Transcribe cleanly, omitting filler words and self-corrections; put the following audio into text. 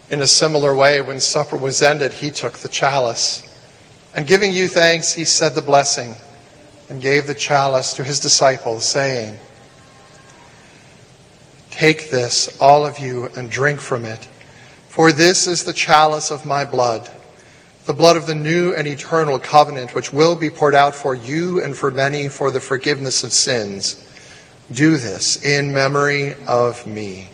In a similar way, when supper was ended, he took the chalice. And giving you thanks, he said the blessing and gave the chalice to his disciples, saying, "Take this, all of you, and drink from it. For this is the chalice of my blood, the blood of the new and eternal covenant, which will be poured out for you and for many for the forgiveness of sins. Do this in memory of me."